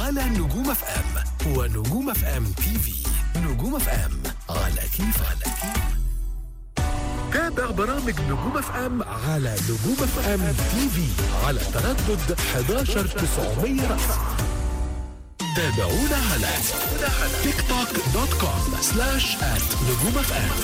على نجوم اف ام ونجوم اف ام تي في. نجوم اف ام على كيف. تابع برامج نجوم اف ام على نجوم اف ام تي في على تردد 11900 رأس. تابعونا على tiktok.com/نجوم اف ام.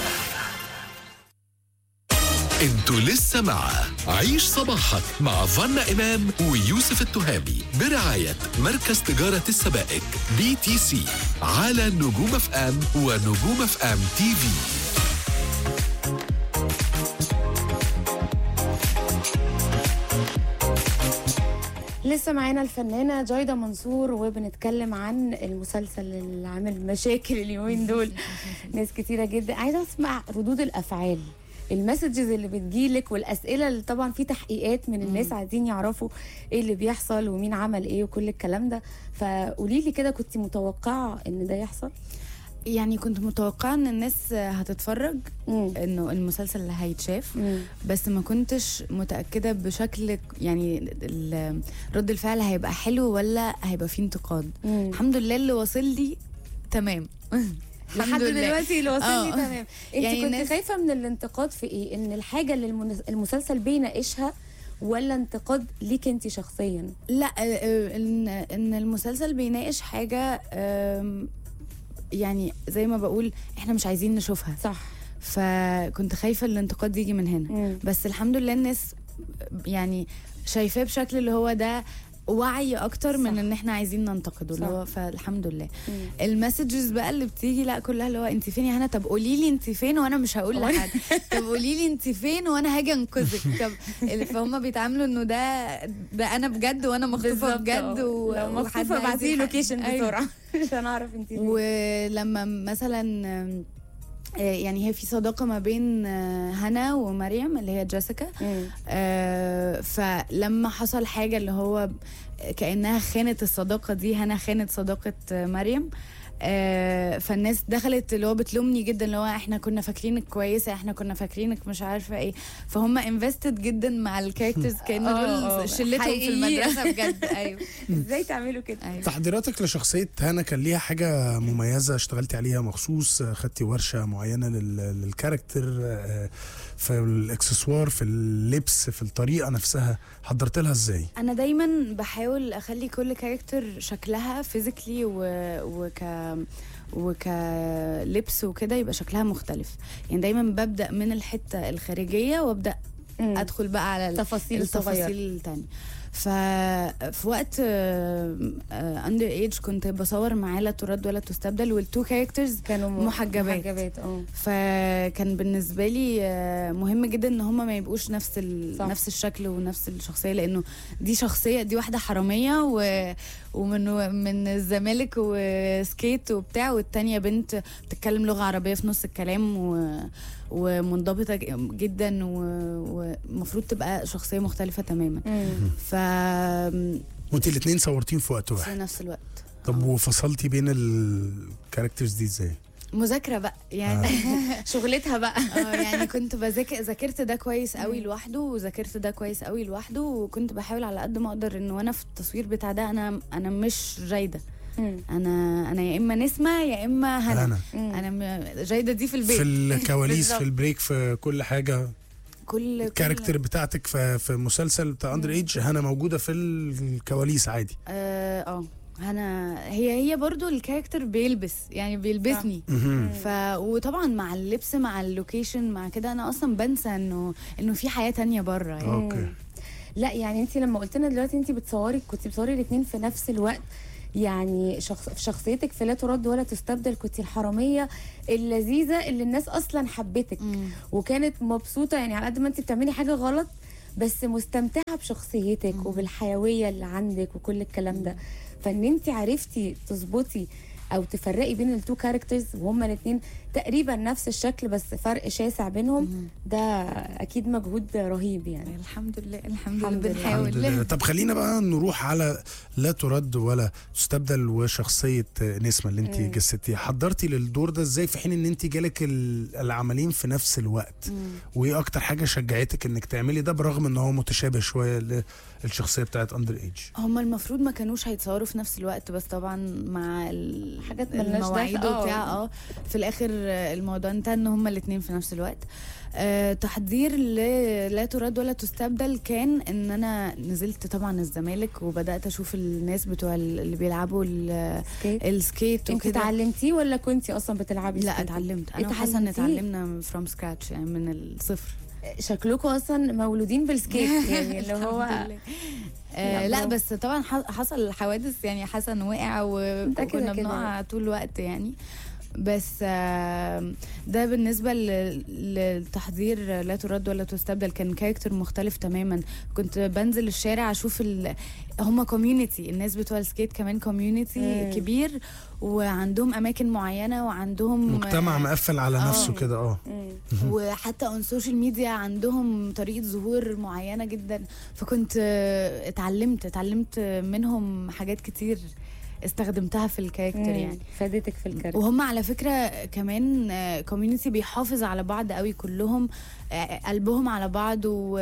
انتوا لسه مع عيش صباحك مع فانا إمام ويوسف التهامي برعاية مركز تجارة السبائك BTC على نجوم اف ام ونجوم اف ام تي في. لسه معانا الفنانة جايدة منصور وبنتكلم عن المسلسل اللي عامل مشاكل اليومين دول. ناس كتيرة جدا عايزة اسمع ردود الأفعال، المسجز اللي بتجيلك والأسئلة اللي طبعا في تحقيقات من الناس عايزين يعرفوا ايه اللي بيحصل ومين عمل ايه وكل الكلام ده. فقوليلي كده، كنت متوقعة ان ده يحصل؟ يعني كنت متوقعة ان الناس هتتفرج انه المسلسل اللي هيتشاف، بس ما كنتش متأكدة بشكل يعني رد الفعل هيبقى حلو ولا هيبقى فيه انتقاد. الحمد لله اللي واصل لي تمام. لحد دلوقتي اللي واصل لي تمام. انت يعني كنت خايفة من الانتقاد في ايه؟ ان الحاجة اللي المسلسل بيناقشها ولا انتقاد ليك انت شخصيا؟ لا، ان المسلسل بيناقش حاجة يعني زي ما بقول احنا مش عايزين نشوفها، صح. فكنت خايفة الانتقاد يجي من هنا. بس الحمد لله الناس يعني شايفاه بشكل اللي هو ده وعي اكتر، صح، من ان احنا عايزين ننتقده اللي هو، فالحمد لله. المسجز بقى اللي بتيجي لا كلها اللي هو انت فين يا هنا؟ طب قولي لي انت فين وانا مش هقول لحد. طب قولي لي انت فين وانا هاجي انقذك. طب فهم بيتعاملوا انه ده انا بجد وانا مخطوفه بجد، لو مخطوفه ابعتي لي لوكيشن بسرعه عشان اعرف انت فين. ولما مثلا يعني هي في صداقة ما بين هنا ومريم اللي هي جيسيكا، فلما حصل حاجة اللي هو كأنها خانت الصداقة دي، هنا خانت صداقة مريم، فالناس دخلت اللي هو بتلومني جدا اللي هو احنا كنا فاكرينك كويسه، احنا كنا فاكرينك مش عارفه ايه. فهم انفستد جدا مع الكاركترز كأن دول شلتهم في المدرسه بجد. ايوه. ازاي تعملوا كده؟ أيوة. تحضيراتك لشخصيه هنا كان ليها حاجه مميزه اشتغلتي عليها مخصوص؟ خدتي ورشه معينه للكاركتر في الاكسسوار، في اللبس، في الطريقه نفسها، حضرت لها ازاي؟ انا دايما بحاول اخلي كل كاركتر شكلها فيزيكلي وكلبس وكده يبقى شكلها مختلف. يعني دايما ببدأ من الحتة الخارجية وابدأ ادخل بقى على التفاصيل التانية. ففي وقت اندر ايج كنت بصور معاه لا ترد ولا تستبدل، والتو كاركترز كانوا محجبات. فكان بالنسبه لي مهم جدا ان هم ما يبقوش نفس الشكل ونفس الشخصيه، لانه دي شخصيه، دي واحده حراميه ومن الزمالك وسكيت وبتاع، والتانية بنت بتتكلم لغه عربيه في نص الكلام ومنضبطه جدا ومفروض تبقى شخصيه مختلفه تماما. وانت الاثنين صورتين في وقت واحد في نفس الوقت. طب وفصلتي بين الكاركترز دي ازاي؟ مذاكره بقى يعني. شغلتها بقى. يعني كنت ذاكرت ده كويس قوي لوحده، وذاكرت ده كويس قوي لوحده، وكنت بحاول على قد ما اقدر انه وانا في التصوير بتاع ده انا مش جايده. انا يا اما نسمة يا اما هنا. انا جايده دي في البيت، في الكواليس، في البريك، في كل حاجه. كل الكاركتر بتاعتك في مسلسل بتاع اندر ايج هنا موجوده في الكواليس عادي. هنا هي برضو الكاركتر بيلبس، يعني بيلبسني. وطبعا مع اللبس مع اللوكيشن مع كده انا اصلا بنسى انه في حياه تانية بره يعني. اوكي. لا يعني انت لما قلت لنا دلوقتي انت كنت بتصوري الاثنين في نفس الوقت، يعني في شخصيتك في لا ترد ولا تستبدل كنت الحراميه اللذيذه اللي الناس اصلا حبتك وكانت مبسوطه، يعني على قد ما انت بتعملي حاجه غلط بس مستمتعه بشخصيتك وبالحيويه اللي عندك وكل الكلام ده. فان انت عرفتي تظبطي او تفرقي بين التو كاركترز وهما الاثنين تقريبا نفس الشكل بس فرق شاسع بينهم، ده اكيد مجهود رهيب يعني. الحمد لله الحمد الحمد لله لله. الحمد لله. بنحاول. طب خلينا بقى نروح على لا ترد ولا تستبدل وشخصية نسمة اللي انت جسدتيها. حضرتي للدور ده ازاي في حين ان انت جالك العملين في نفس الوقت؟ وايه اكتر حاجة شجعتك انك تعملي ده برغم ان هو متشابه شوية للشخصية بتاعت اندر ايج؟ هم المفروض ما كانوش هيتصوروا في نفس الوقت، بس طبعا مع حاجات ملناش المواعيد دخل. وبتاع في الاخر الموضوع انتهى ان هم الاثنين في نفس الوقت. تحضير لا ترد ولا تستبدل كان ان انا نزلت طبعا الزمالك وبدات اشوف الناس بتوع اللي بيلعبوا السكيت انت وكده. اتعلمتي ولا كنتي اصلا بتلعبي لا سكيت؟ اتعلمت، انا وحسن اتعلمنا فروم سكراتش يعني من الصفر. شكلكم اصلا مولودين بالسكيت يعني اللي هو لا بس طبعا حصل حوادث يعني، حسن وقع وكنا بنقع طول الوقت يعني. بس ده بالنسبة للتحضير لا ترد ولا تستبدل كان كاركتر مختلف تماما. كنت بنزل الشارع اشوف هما كوميونيتي، الناس بتوع السكيت كمان كوميونيتي كبير وعندهم اماكن معينة وعندهم مجتمع مقفل على نفسه كده. وحتى اون سوشيال ميديا عندهم طريقة ظهور معينة جدا. فكنت اتعلمت منهم حاجات كتير استخدمتها في الكاركتر يعني، فادتك في الكاركتر. وهم على فكرة كمان كوميونيتي بيحافظ على بعض قوي، كلهم قلبهم على بعض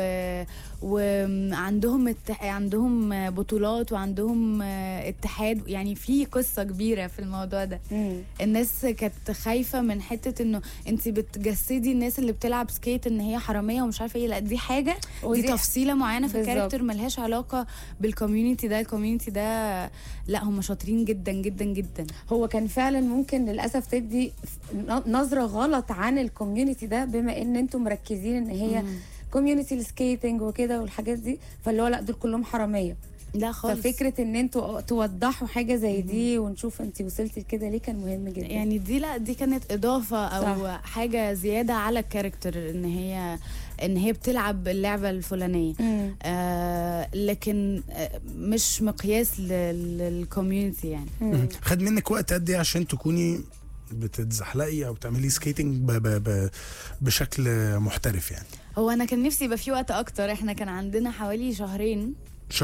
وعندهم عندهم بطولات وعندهم اتحاد يعني، في قصة كبيرة في الموضوع ده. الناس كانت خايفة من حتة انه انت بتجسدي الناس اللي بتلعب سكيت ان هي حرامية ومش عارفة ايه. لا دي حاجة، دي تفصيلة معينة في الكاركتر ملهاش علاقة بالكوميونيتي ده. الكوميونيتي ده لا هم شاطرين جدا جدا جدا. هو كان فعلا ممكن للأسف تدي نظرة غلط عن الكوميونيتي ده بما ان انتم مركزين ان هي كوميونيتي السكيتنج وكده والحاجات دي، فاللي هو لا دول كلهم حرامية. لا خالص. ففكرة ان انتوا توضحوا حاجة زي دي ونشوف انت وصلتي لكده ليه كان مهم جدا يعني. دي كانت اضافة او صح. حاجة زيادة على الكاركتر ان هي بتلعب اللعبة الفلانية. لكن مش مقياس للكوميونتي يعني. خد منك وقت قد ايه عشان تكوني بتتزحلقي او بتعملي سكيتنج بشكل محترف يعني؟ هو انا كان نفسي يبقى في وقت اكتر. احنا كان عندنا حوالي شهرين.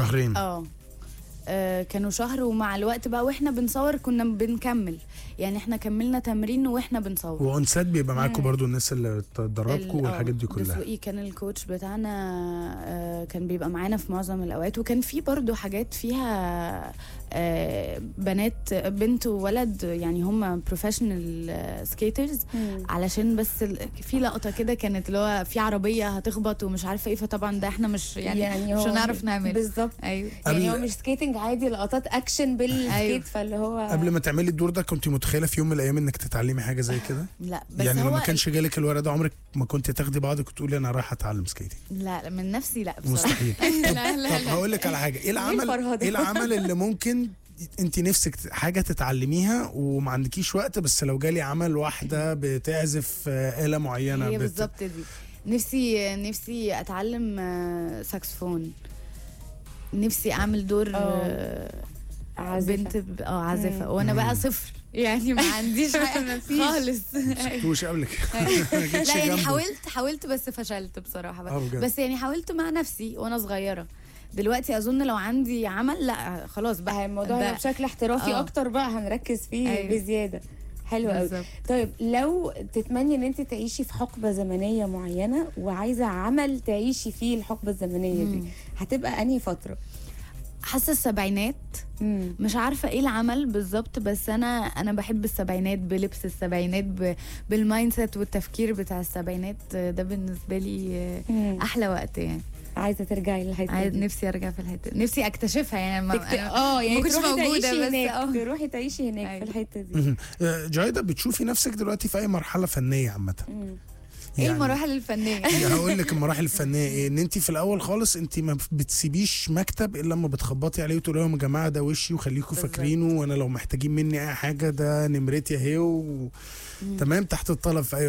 كانوا شهر، ومع الوقت بقى واحنا بنصور كنا بنكمل يعني. احنا كملنا تمرين واحنا بنصور. وانسات بيبقى معاكم برضو الناس اللي تدربكم والحاجات دي كلها. دسوقي كان الكوتش بتاعنا، كان بيبقى معانا في معظم الاوقات. وكان في برضو حاجات فيها بنات، بنت وولد يعني، هم بروفيشنال سكيترز. علشان بس في لقطه كده كانت اللي هو في عربيه هتخبط ومش عارفه ايه، فطبعا ده احنا مش مش هنعرف نعمل بالظبط. ايوه يعني هو مش سكيتنج عادي، لقطات اكشن بالسكيت. أيوة. فاللي هو قبل ما تعملي الدور ده كنت متخيله في يوم من الايام انك تتعلمي حاجه زي كده؟ لا بس يعني هو لما كانش جالك الورق ده عمرك ما كنت تاخدي بعضك وتقولي انا رايحه اتعلم سكيتنج؟ لا من نفسي لا بصراحه مستحيل. طب هقول لك على حاجه، ايه العمل اللي ممكن انت نفسك حاجه تتعلميها وما عندكيش وقت، بس لو جالي عمل واحده بتعزف آلة معينه هي بالظبط دي. نفسي اتعلم ساكسفون. نفسي اعمل دور بنت عازفه، وانا بقى صفر يعني، ما عنديش حاجه خالص. شفتوش قبلك؟ لا يعني حاولت بس فشلت بصراحه. بس يعني حاولت مع نفسي وانا صغيره. دلوقتي اظن لو عندي عمل لا خلاص بقى الموضوع بشكل احترافي اكتر بقى هنركز فيه بزياده. حلو قوي. طيب لو تتمني ان انت تعيشي في حقبه زمنيه معينه وعايزه عمل تعيشي فيه الحقبه الزمنيه دي، هتبقى انهي فتره؟ حاسه السبعينات. مش عارفه ايه العمل بالظبط، بس انا بحب السبعينات، بلبس السبعينات، بالمايند سيت والتفكير بتاع السبعينات. ده بالنسبه لي احلى وقت يعني. عايزه ترجعي للحته دي؟ نفسي ارجع في الحته، نفسي اكتشفها يعني. يعني ما كنتش موجوده بس تروحي تعيشي هناك في الحته دي. جايدة، بتشوفي نفسك دلوقتي في اي مرحله فنيه عامه؟ ايه المراحل الفنيه؟ هقول لك المراحل الفنيه ايه. ان انت في الاول خالص انت ما بتسيبيش مكتب الا لما بتخبطي عليه وتقولي لهم يا جماعه ده وشي وخليكم فاكرينه، وانا لو محتاجين مني اي حاجه ده نمرتي اهي تمام، تحت الطلب في اي وقت.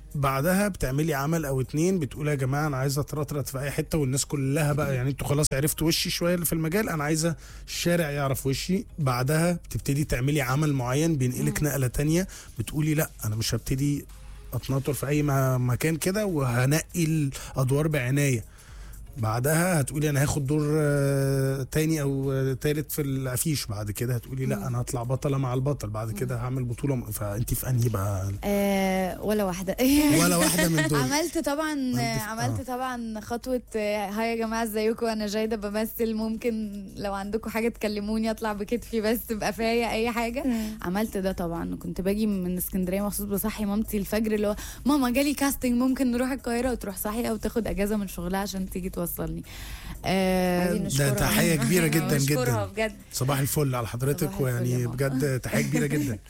بعدها بتعملي عمل او اتنين، بتقولي يا جماعه انا عايزه اترطرط في اي حته والناس كلها بقى يعني انتوا خلاص عرفتوا وشي شويه اللي في المجال، انا عايزه الشارع يعرف وشي. بعدها بتبتدي تعملي عمل معين بينقلك نقله تانية، بتقولي لا انا مش هبتدي اتنطر في اي مكان كده وهنقي الادوار بعنايه. بعدها هتقولي انا هاخد دور تاني او تالت في الافيش. بعد كده هتقولي لا انا هطلع بطله مع البطل. بعد كده هعمل بطوله. فانت في انهي بقى؟ ولا واحده. ولا واحده من دول. عملت طبعا خطوه هاي يا جماعه ازيكم انا جايده بمثل، ممكن لو عندكم حاجه تكلموني اطلع بكتفي بس بقفايا اي حاجه. عملت ده طبعا. كنت باجي من اسكندريه مخصوص بصحي مامتي الفجر اللي هو ماما جالي كاستنج ممكن نروح القاهره، وتروح صاحيه وتاخد اجازه من شغلها عشان تيجي توصلني. ده تحيه كبيره جدا جدا بجد. صباح الفل على حضرتك، ويعني بجد تحيه كبيره جدا.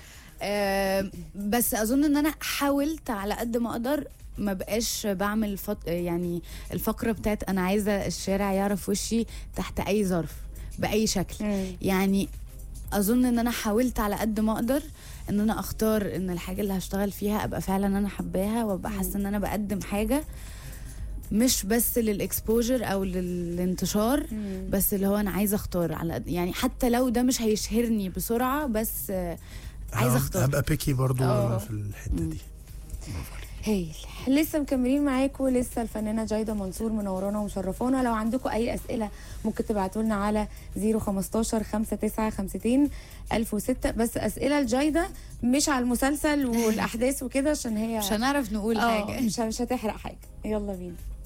بس اظن ان انا حاولت على قد ما اقدر ما بقاش بعمل يعني الفقره بتاعت انا عايزه الشارع يعرف وشي تحت اي ظرف باي شكل. يعني اظن ان انا حاولت على قد ما اقدر ان انا اختار ان الحاجه اللي هشتغل فيها ابقى فعلا انا حباها، وابقى حاسه ان انا بقدم حاجه مش بس للاكسبوجر او للانتشار، بس اللي هو انا عايزه اختار على يعني حتى لو ده مش هيشهرني بسرعه، بس عايزه اختار. هبقى بيكي برضو في الحته دي. هايل. لسه مكملين معاكم، لسه الفنانه جايده منصور منورانا ومشرفانا. لو عندكم اي اسئله ممكن تبعتوا لنا على 015 5952 1006. بس اسئله لجايده مش على المسلسل والاحداث وكده، عشان هي مش هنعرف نقول حاجه، مش هتحرق حاجه. يلا بينا.